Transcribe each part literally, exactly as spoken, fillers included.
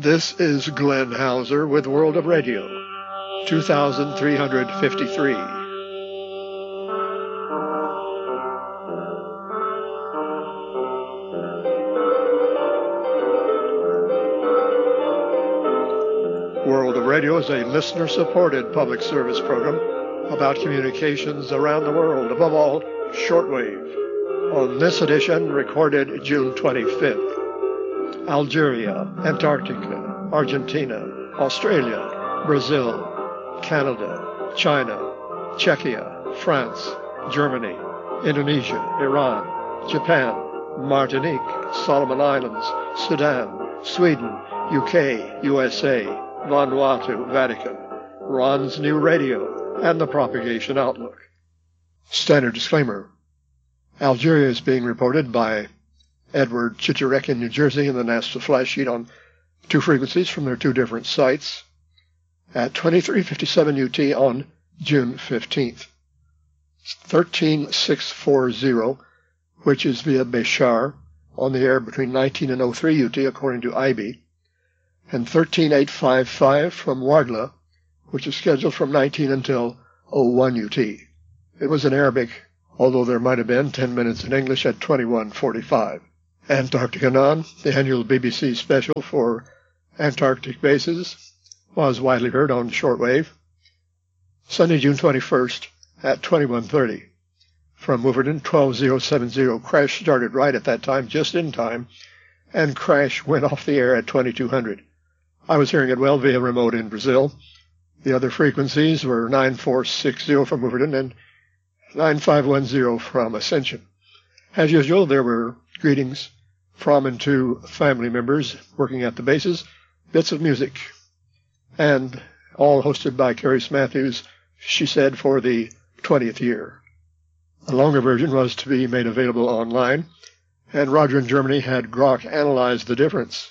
This is Glenn Hauser with World of Radio, two thousand three hundred fifty-three. World of Radio is a listener-supported public service program about communications around the world, above all, shortwave. On this edition, recorded June twenty-fifth, Algeria, Antarctica, Argentina, Australia, Brazil, Canada, China, Czechia, France, Germany, Indonesia, Iran, Japan, Martinique, Solomon Islands, Sudan, Sweden, U K, U S A, Vanuatu, Vatican, Ron's New Radio, and the Propagation Outlook. Standard disclaimer. Algeria is being reported by Edward Chichirek in New Jersey in the NASA flash sheet on two frequencies from their two different sites at twenty-three fifty-seven U T on June fifteenth. thirteen six forty, which is via Béchar, on the air between nineteen and oh three U T according to I B, and thirteen eight fifty-five from Wardla, which is scheduled from nineteen until oh one U T. It was in Arabic, although there might have been ten minutes in English at twenty-one forty-five. Antarctica Non, the annual B B C special for Antarctic bases, was widely heard on shortwave. Sunday, June twenty-first at twenty-one thirty. From Wolverton, twelve thousand seventy, crash started right at that time, just in time, and crash went off the air at twenty-two hundred. I was hearing it well via remote in Brazil. The other frequencies were nine four six zero from Wolverton and nine five one zero from Ascension. As usual, there were greetings from and to family members working at the bases, bits of music, and all hosted by Carrie Matthews, she said, for the twentieth year. A longer version was to be made available online, and Roger in Germany had Grok analyze the difference.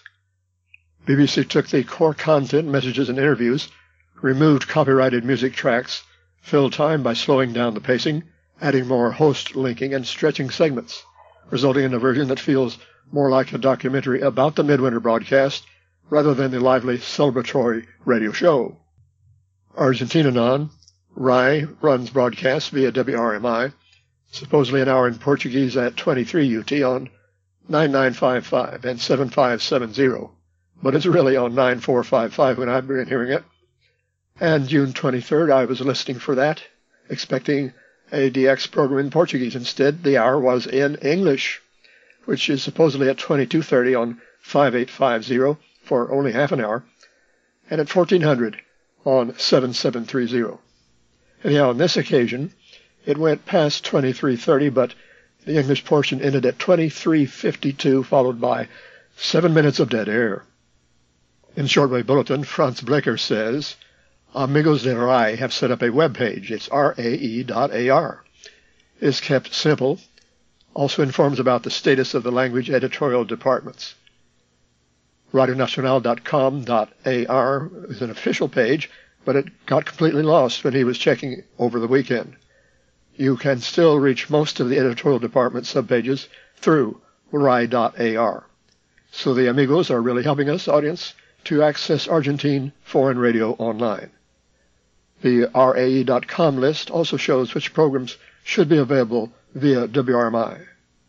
B B C took the core content, messages, and interviews, removed copyrighted music tracks, filled time by slowing down the pacing, adding more host linking, and stretching segments, resulting in a version that feels more like a documentary about the midwinter broadcast rather than the lively celebratory radio show. Argentina Non, R A I runs broadcasts via W R M I, supposedly an hour in Portuguese at twenty-three U T on nine nine five five and seven five seven zero, but it's really on nine four five five when I've been hearing it. And June twenty-third, I was listening for that, expecting a D X program in Portuguese. Instead, the hour was in English, which is supposedly at twenty-two thirty on five eight five zero for only half an hour, and at fourteen hundred on seven seven three zero. Anyhow, on this occasion, it went past twenty-three thirty, but the English portion ended at twenty-three fifty-two, followed by seven minutes of dead air. In Shortwave Bulletin, Franz Blecher says, Amigos de R A I have set up a web page. It's R A E dot A R. It's kept simple. Also informs about the status of the language editorial departments. radio nacional dot com dot A R is an official page, but it got completely lost when he was checking over the weekend. You can still reach most of the editorial department subpages through R A I dot A R. So the amigos are really helping us, audience, to access Argentine foreign radio online. The R A E dot com list also shows which programs should be available via W R M I.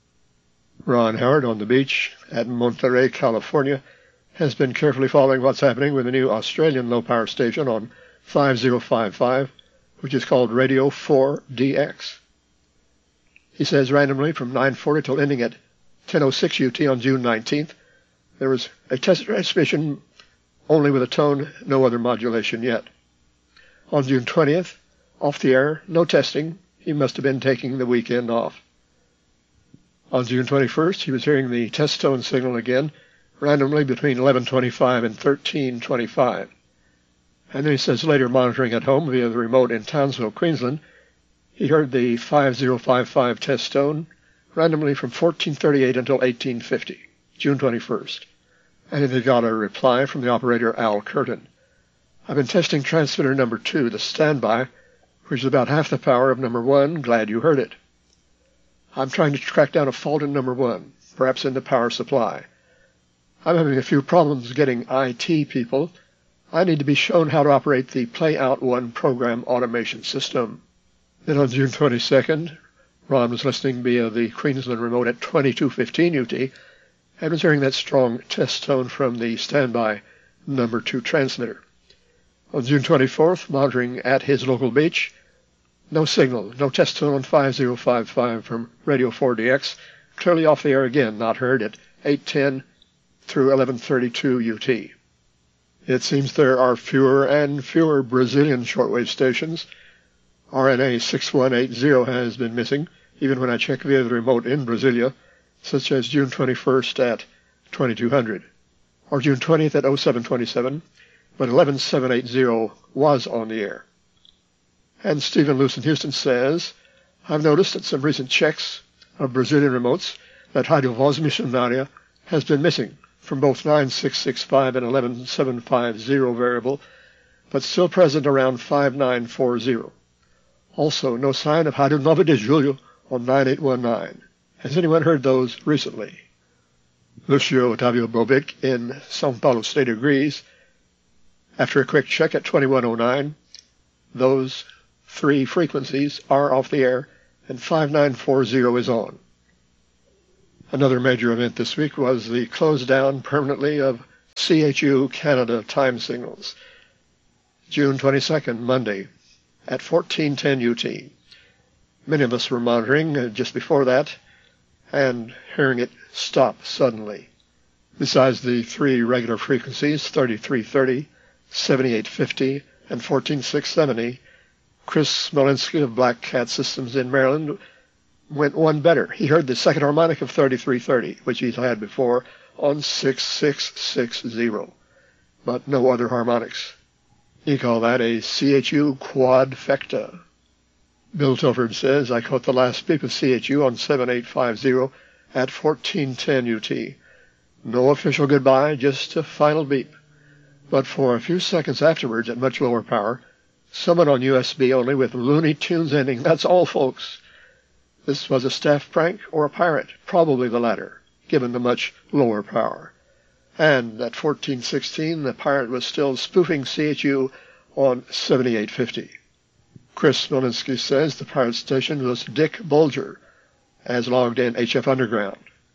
Ron Howard on the beach at Monterey, California, has been carefully following what's happening with the new Australian low-power station on five oh five five, which is called Radio four D X. He says randomly from nine forty till ending at ten oh six U T on June nineteenth, there was a test transmission only with a tone, no other modulation yet. On June twentieth, off the air, no testing. He must have been taking the weekend off. On June twenty-first, he was hearing the test tone signal again, randomly between eleven twenty-five and thirteen twenty-five. And then he says later, monitoring at home via the remote in Townsville, Queensland, he heard the five oh five five test tone randomly from fourteen thirty-eight until eighteen fifty, June twenty-first. And then he got a reply from the operator Al Curtin. I've been testing transmitter number two, the standby, which is about half the power of number one. Glad you heard it. I'm trying to track down a fault in number one, perhaps in the power supply. I'm having a few problems getting I T people. I need to be shown how to operate the Playout One program automation system. Then on June twenty-second, Ron was listening via the Queensland remote at twenty-two fifteen U T and was hearing that strong test tone from the standby number two transmitter. On June twenty-fourth, monitoring at his local beach, no signal, no test tone on five zero five five from Radio four D X, clearly off the air again, not heard at eight ten through eleven thirty-two U T. It seems there are fewer and fewer Brazilian shortwave stations. R N A six one eight zero has been missing, even when I check via the remote in Brasilia, such as June twenty-first at twenty-two hundred, or June twentieth at oh seven twenty-seven, but eleven seven eighty was on the air. And Stephen Luce in Houston says, I've noticed at some recent checks of Brazilian remotes that Rádio Voz Missionária has been missing from both nine six six five and eleven seven fifty variable, but still present around five nine forty. Also, no sign of Rádio nove de Julho on nine eight one nine. Has anyone heard those recently? Lucio Otavio Bobic in São Paulo State agrees. After a quick check at twenty-one oh nine, those three frequencies are off the air and five nine forty is on. Another major event this week was the close down permanently of C H U Canada time signals. June twenty-second, Monday, at fourteen ten U T. Many of us were monitoring just before that and hearing it stop suddenly. Besides the three regular frequencies, thirty-three thirty, seventy-eight fifty, and fourteen six seventy, Chris Smolinski of Black Cat Systems in Maryland went one better. He heard the second harmonic of thirty-three thirty, which he's had before, on six six six zero, but no other harmonics. He called that a C H U quadfecta. Bill Tilford says, I caught the last beep of C H U on seven eight five zero at fourteen ten U T. No official goodbye, just a final beep. But for a few seconds afterwards, at much lower power, someone on U S B only with Looney Tunes ending. That's all, folks. This was a staff prank or a pirate, probably the latter, given the much lower power. And at fourteen sixteen, the pirate was still spoofing C H U on seventy-eight fifty. Chris Smolinski says the pirate station was Dick Bulger, as logged in H F Underground.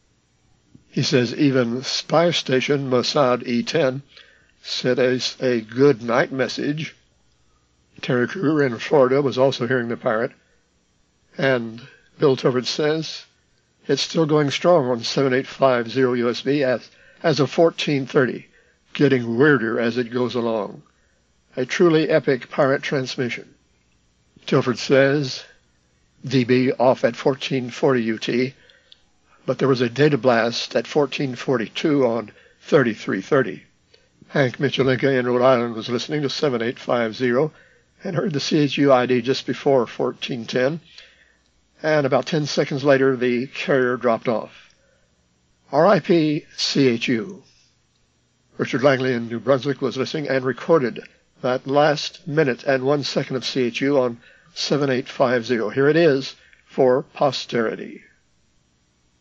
He says even spy station Mossad E ten sent us a good night message. Terry Kruger in Florida was also hearing the pirate. And Bill Tilford says it's still going strong on seven eight five zero U S B as, as of fourteen thirty, getting weirder as it goes along. A truly epic pirate transmission. Tilford says D B off at fourteen forty U T, but there was a data blast at fourteen forty-two on thirty-three thirty. Hank Michelinka in Rhode Island was listening to seven eight five zero and heard the C H U I D just before fourteen ten, and about ten seconds later the carrier dropped off. R I P C H U. Richard Langley in New Brunswick was listening and recorded that last minute and one second of C H U on seven eight five zero. Here it is for posterity.